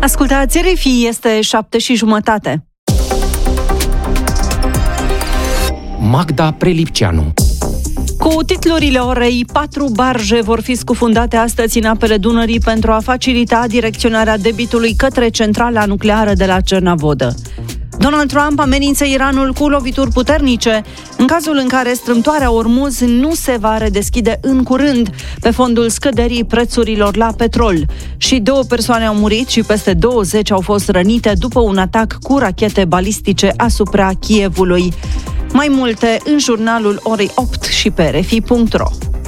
Ascultați RFI, este 7:30. Magda Prelipceanu. Cu titlurile orei, 4 barje vor fi scufundate astăzi în apele Dunării pentru a facilita direcționarea debitului către centrala nucleară de la Cernavodă. Donald Trump amenință Iranul cu lovituri puternice în cazul în care strâmtoarea Ormuz nu se va redeschide în curând pe fondul scăderii prețurilor la petrol. Și 2 persoane au murit și peste 20 au fost rănite după un atac cu rachete balistice asupra Kievului. Mai multe în jurnalul orei 8 și pe rfi.ro.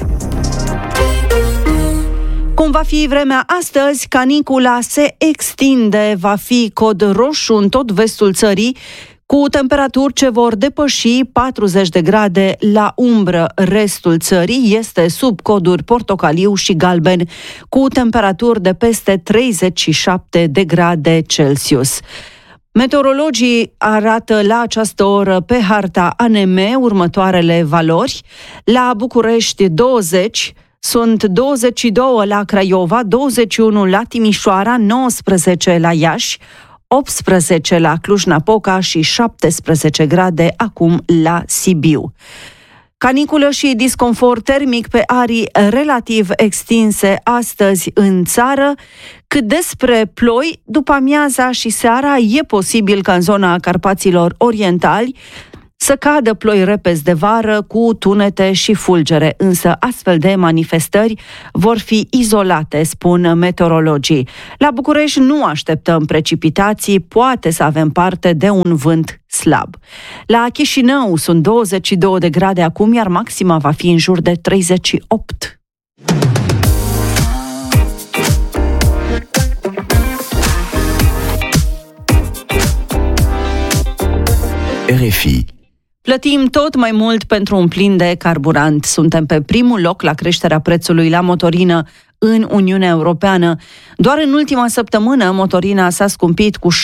Cum va fi vremea astăzi, canicula se extinde, va fi cod roșu în tot vestul țării, cu temperaturi ce vor depăși 40 de grade la umbră. Restul țării este sub coduri portocaliu și galben, cu temperaturi de peste 37 de grade Celsius. Meteorologii arată la această oră pe harta ANM următoarele valori. La București 20, sunt 22 la Craiova, 21 la Timișoara, 19 la Iași, 18 la Cluj-Napoca și 17 grade acum la Sibiu. Caniculă și disconfort termic pe arii relativ extinse astăzi în țară. Cât despre ploi, după amiaza și seara e posibil ca în zona Carpaților Orientali să cadă ploi repezi de vară cu tunete și fulgere, însă astfel de manifestări vor fi izolate, spun meteorologii. La București nu așteptăm precipitații, poate să avem parte de un vânt slab. La Chișinău sunt 22 de grade acum, iar maxima va fi în jur de 38. RFI. Plătim tot mai mult pentru un plin de carburant. Suntem pe primul loc la creșterea prețului la motorină în Uniunea Europeană. Doar în ultima săptămână, motorina s-a scumpit cu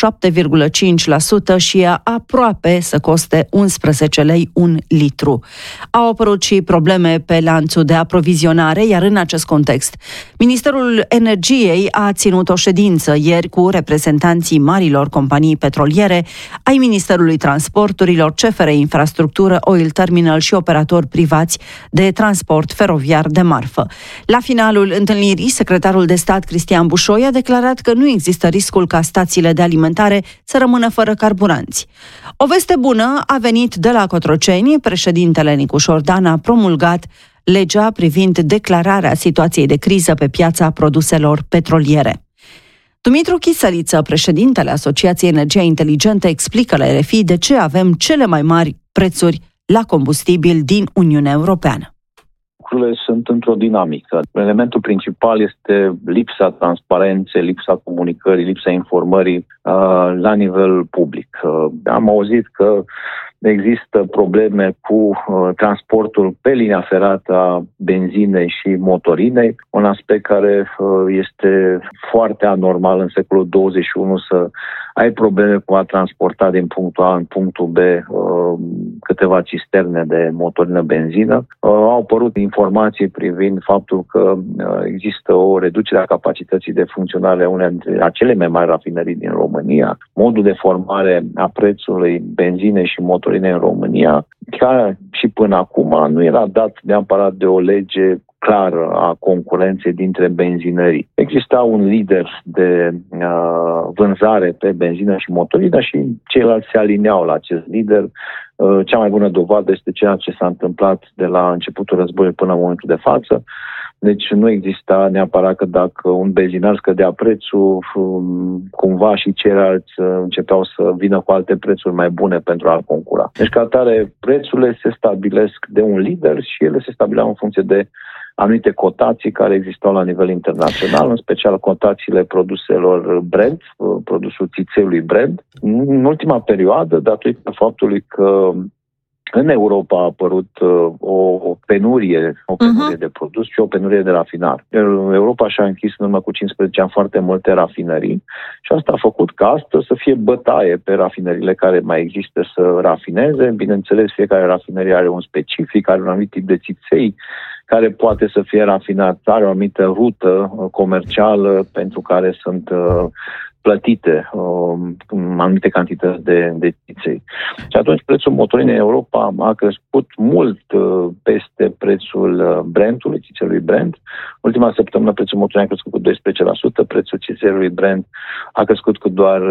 7,5% și e aproape să coste 11 lei un litru. Au apărut și probleme pe lanțul de aprovizionare, iar în acest context, Ministerul Energiei a ținut o ședință ieri cu reprezentanții marilor companii petroliere, ai Ministerului Transporturilor, CFR Infrastructură, Oil Terminal și operatori privați de transport feroviar de marfă. La finalul întâlnirii, secretarul de stat Cristian Bușoi a declarat că nu există riscul ca stațiile de alimentare să rămână fără carburanți. O veste bună a venit de la Cotroceni. Președintele Nicu Șordan a promulgat legea privind declararea situației de criză pe piața produselor petroliere. Dumitru Chisăliță, președintele Asociației Energia Inteligentă, explică la RFI de ce avem cele mai mari prețuri la combustibil din Uniunea Europeană. Lucrurile sunt într-o dinamică. Elementul principal este lipsa transparenței, lipsa comunicării, lipsa informării la nivel public. Am auzit că există probleme cu transportul pe linia ferată a benzinei și motorinei, un aspect care este foarte anormal în secolul 21 să ai probleme cu a transporta din punctul A în punctul B câteva cisterne de motorină benzină. Au apărut informații privind faptul că există o reducere a capacității de funcționare a unei dintre cele mai mari rafinării din România. Modul de formare a prețului benzinei și motorinei în România, ca și până acum, nu era dat neapărat de o lege clară a concurenței dintre benzinării. Exista un lider de vânzare pe benzină și motorină și ceilalți se alineau la acest lider. Cea mai bună dovadă este ceea ce s-a întâmplat de la începutul războiului până în momentul de față. Deci nu exista neapărat că dacă un benzinar scădea prețul, cumva și ceilalți începeau să vină cu alte prețuri mai bune pentru a-l concura. Deci ca atare, prețurile se stabilesc de un lider și ele se stabileau în funcție de anumite cotații care existau la nivel internațional, în special cotațiile produselor Brent, produsul țițeiului Brent. În ultima perioadă, datorită faptului că în Europa a apărut o penurie de produs și o penurie de rafinare. Europa și-a închis în urmă cu 15 ani foarte multe rafinării și asta a făcut ca astăzi să fie bătaie pe rafinările care mai există să rafineze. Bineînțeles, fiecare rafinărie are un specific, are un anumit tip de țiței care poate să fie rafinat, are o anumită rută comercială pentru care sunt plătite anumite cantități de țiței. Și atunci prețul motorinei în Europa a crescut mult peste prețul Brentului, țițelui Brent. Ultima săptămână prețul motorinei a crescut cu 12%, prețul țițelui Brent a crescut cu doar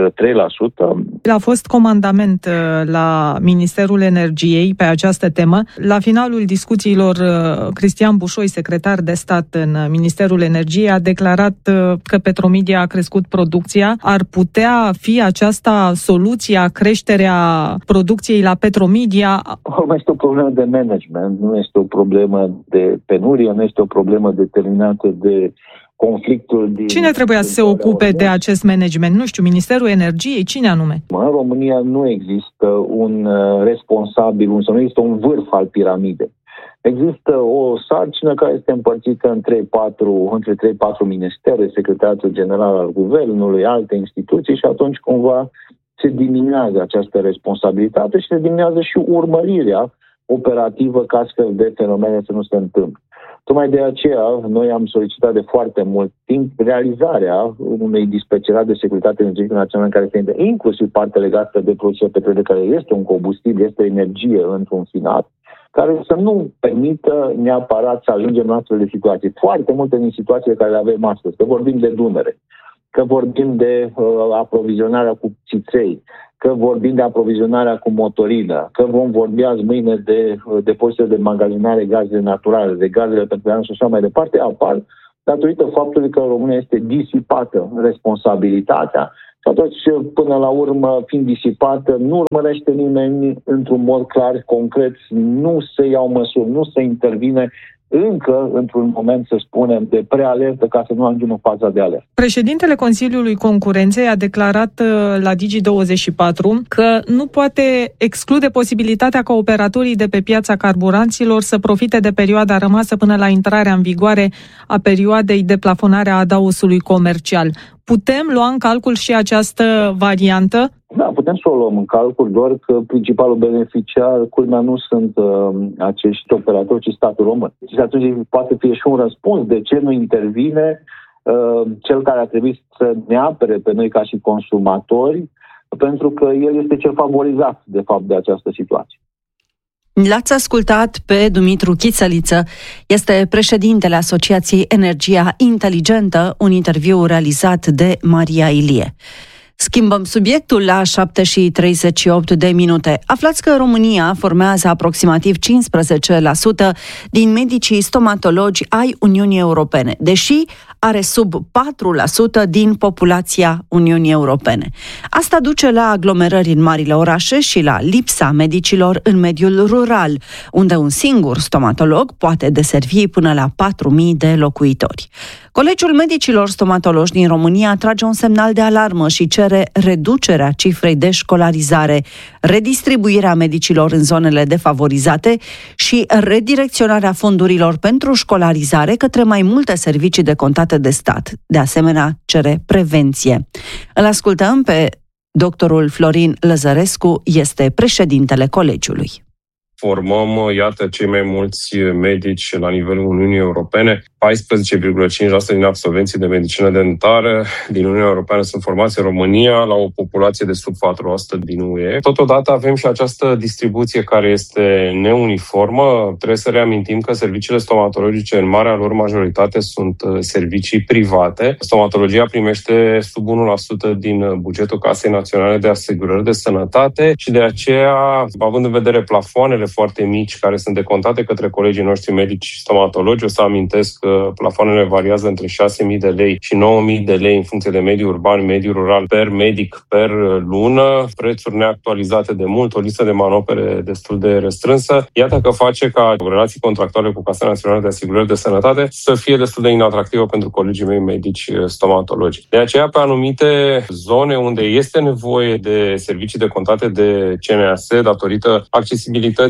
3%. A fost comandament la Ministerul Energiei pe această temă. La finalul discuțiilor, Cristian Bușoi, secretar de stat în Ministerul Energiei, a declarat că Petromedia a crescut producția. Ar putea fi aceasta soluția, creșterea producției la Petromedia? Nu este o problemă de management, nu este o problemă de penurie, nu este o problemă determinată de conflictul din... Cine trebuia să se ocupe de acest management? Nu știu, Ministerul Energiei? Cine anume? În România nu există un responsabil, nu există un vârf al piramidei. Există o sarcină care este împărțită între 3-4 ministere, Secretariatul General al Guvernului, alte instituții și atunci cumva se diminuează această responsabilitate și se diminuează și urmărirea operativă ca astfel de fenomene să nu se întâmple. Tocmai de aceea, noi am solicitat de foarte mult timp realizarea unei dispecerat de securitate energetică națională în care este inclusiv parte legată de producția petrolului, care este un combustibil, este energie într-un final, care să nu permită neapărat să ajungem în astfel de situații. Foarte multe din situațiile care le avem astăzi, că vorbim de Dunăre, că vorbim de aprovizionarea cu țiței, că vorbim de aprovizionarea cu motorină, că vom vorbi azi mâine de depozite de magazinare gaze naturale, de gazele petroliere și așa mai departe, apar datorită faptului că în România este disipată responsabilitatea și atunci, până la urmă, fiind disipată, nu urmărește nimeni într-un mod clar, concret, nu se iau măsuri, nu se intervine încă într-un moment, să spunem, de prealertă ca să nu ajungem în faza de alertă. Președintele Consiliului Concurenței a declarat la Digi24 că nu poate exclude posibilitatea ca operatorii de pe piața carburanților să profite de perioada rămasă până la intrarea în vigoare a perioadei de plafonare a adaosului comercial. Putem lua în calcul și această variantă? Da, putem să o luăm în calcul, doar că principalul beneficiar, culmea, nu sunt acești operatori, ci statul român. Și atunci poate fi și un răspuns de ce nu intervine cel care ar trebui să ne apere pe noi ca și consumatori, pentru că el este cel favorizat, de fapt, de această situație. L-ați ascultat pe Dumitru Chițăliță, este președintele Asociației Energia Inteligentă, un interviu realizat de Maria Ilie. Schimbăm subiectul la 7:38. Aflați că România formează aproximativ 15% din medicii stomatologi ai Uniunii Europene, deși are sub 4% din populația Uniunii Europene. Asta duce la aglomerări în marile orașe și la lipsa medicilor în mediul rural, unde un singur stomatolog poate deservi până la 4.000 de locuitori. Colegiul Medicilor Stomatologi din România trage un semnal de alarmă și cere reducerea cifrei de școlarizare, redistribuirea medicilor în zonele defavorizate și redirecționarea fondurilor pentru școlarizare către mai multe servicii decontate de stat. De asemenea, cere prevenție. Îl ascultăm pe doctorul Florin Lăzărescu, este președintele colegiului. Formăm, iată, cei mai mulți medici la nivelul Uniunii Europene. 14,5% din absolvenții de medicină dentară din Uniunea Europeană sunt formați în România, la o populație de sub 4% din UE. Totodată avem și această distribuție care este neuniformă. Trebuie să reamintim că serviciile stomatologice, în marea lor majoritate, sunt servicii private. Stomatologia primește sub 1% din bugetul Casei Naționale de Asigurări de Sănătate și de aceea, având în vedere plafoanele foarte mici care sunt decontate către colegii noștri medici stomatologi, o să amintesc că plafoanele variază între 6.000 de lei și 9.000 de lei în funcție de mediul urban, mediul rural, per medic, per lună, prețuri neactualizate de mult, o listă de manopere destul de restrânsă. Iată că face ca relații contractuale cu Casa Națională de Asigurări de Sănătate să fie destul de inatractivă pentru colegii mei medici stomatologi. De aceea, pe anumite zone unde este nevoie de servicii decontate de CNAS, datorită accesibilității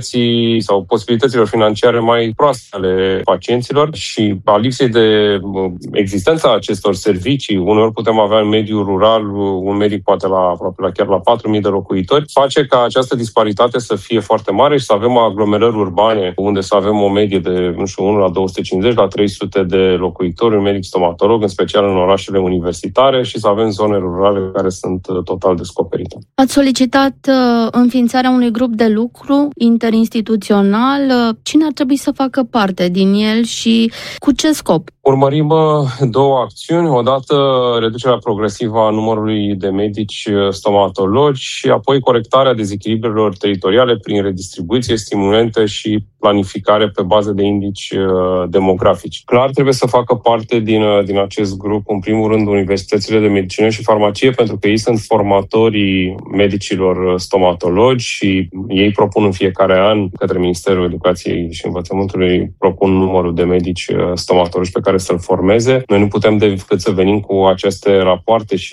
situații sau posibilităților financiare mai proaste ale pacienților și a lipsei de existența acestor servicii, uneori putem avea în mediul rural un medic poate chiar la 4.000 de locuitori, face ca această disparitate să fie foarte mare și să avem aglomerări urbane unde să avem o medie de, 1 la 250, la 300 de locuitori, un medic stomatolog, în special în orașele universitare, și să avem zone rurale care sunt total descoperite. Ați solicitat înființarea unui grup de lucru interinstituțional. Cine ar trebui să facă parte din el și cu ce scop? Urmărim două acțiuni. Odată reducerea progresivă a numărului de medici stomatologi și apoi corectarea dezechilibrelor teritoriale prin redistribuție, stimulente și planificare pe bază de indici demografici. Clar, trebuie să facă parte din acest grup, în primul rând, universitățile de medicină și farmacie, pentru că ei sunt formatorii medicilor stomatologi și ei propun în fiecare an către Ministerul Educației și Învățământului propun numărul de medici stomatologi pe care să-l formeze. Noi nu putem decât să venim cu aceste rapoarte și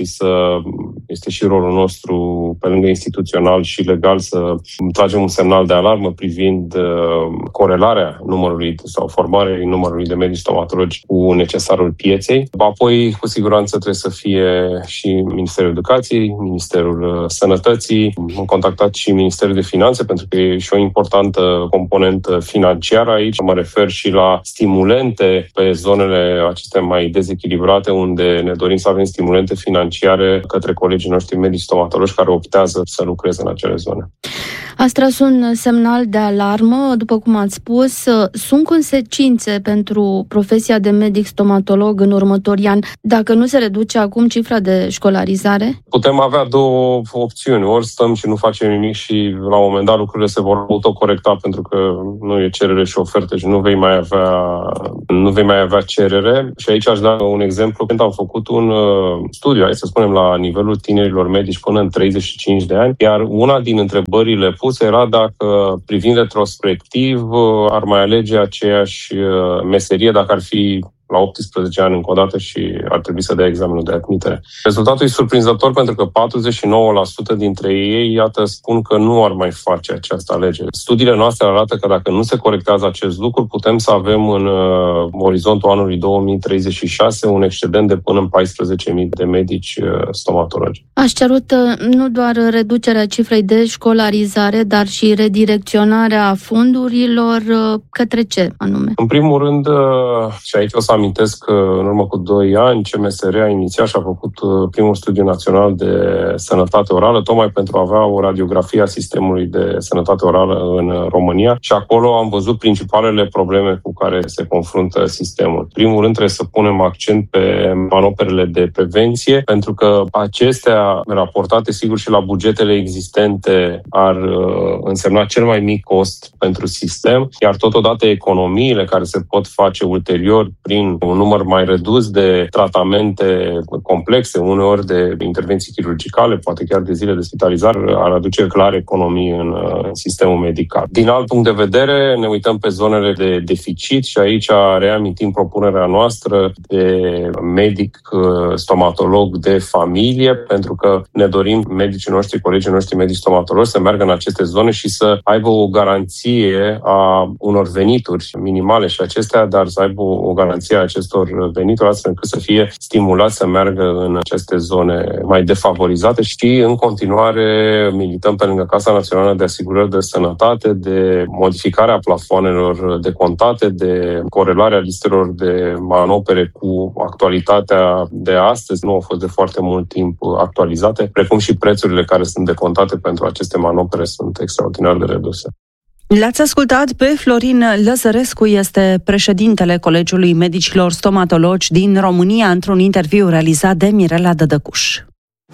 este și rolul nostru, pe lângă instituțional și legal, să tragem un semnal de alarmă privind corelarea numărului sau formarea numărului de medici stomatologi cu necesarul pieței. Apoi, cu siguranță, trebuie să fie și Ministerul Educației, Ministerul Sănătății. Am contactat și Ministerul de Finanțe, pentru că e și o importantă componentă financiară aici. Mă refer și la stimulente pe zonele acestea mai dezechilibrate, unde ne dorim să avem stimulente financiare către colegii noștri medici stomatologi care optează să lucreze în acele zone. Ați tras un semnal de alarmă, după cum ați spus. Sunt consecințe pentru profesia de medic stomatolog în următorii ani dacă nu se reduce acum cifra de școlarizare? Putem avea două opțiuni. Ori stăm și nu facem nimic și la un moment dat lucrurile se vor autocorecta, pentru că nu e cerere și ofertă și nu vei mai avea cerere. Și aici aș da un exemplu. Când am făcut un studiu, hai să spunem, la nivelul tinerilor medici până în 35 de ani, iar una din întrebările puse era dacă, privind retrospectiv, ar mai alege aceeași meserie dacă ar fi la 18 ani încă o dată și ar trebui să dea examenul de admitere. Rezultatul e surprinzător, pentru că 49% dintre ei, iată, spun că nu ar mai face această alegere. Studiile noastre arată că dacă nu se corectează acest lucru, putem să avem în orizontul anului 2036 un excedent de până în 14.000 de medici stomatologi. Aș cerut nu doar reducerea cifrei de școlarizare, dar și redirecționarea fondurilor către ce anume? În primul rând, și aici o să amintesc că în urmă cu 2 ani CMSR a inițiat și a făcut primul studiu național de sănătate orală, tocmai pentru a avea o radiografie a sistemului de sănătate orală în România, și acolo am văzut principalele probleme cu care se confruntă sistemul. În primul rând, trebuie să punem accent pe manoperele de prevenție, pentru că acestea, raportate sigur și la bugetele existente, ar însemna cel mai mic cost pentru sistem, iar totodată economiile care se pot face ulterior prin un număr mai redus de tratamente complexe, uneori de intervenții chirurgicale, poate chiar de zile de spitalizare, ar aduce clar economii în sistemul medical. Din alt punct de vedere, ne uităm pe zonele de deficit și aici reamintim propunerea noastră de medic stomatolog de familie, pentru că ne dorim medicii noștri, colegii noștri medici stomatologi să meargă în aceste zone și să aibă o garanție a unor venituri minimale și acestea, dar să aibă o garanție a acestor venituri, astfel încât să fie stimulați să meargă în aceste zone mai defavorizate. Și în continuare milităm pe lângă Casa Națională de Asigurări de Sănătate de modificarea plafoanelor de contate, de corelarea listelor de manopere cu actualitatea de astăzi. Nu au fost de foarte mult timp actualizate, precum și prețurile care sunt decontate pentru aceste manopere sunt extraordinar de reduse. L-ați ascultat pe Florin Lăzărescu, este președintele Colegiului Medicilor Stomatologi din România, într-un interviu realizat de Mirela Dădăcuș.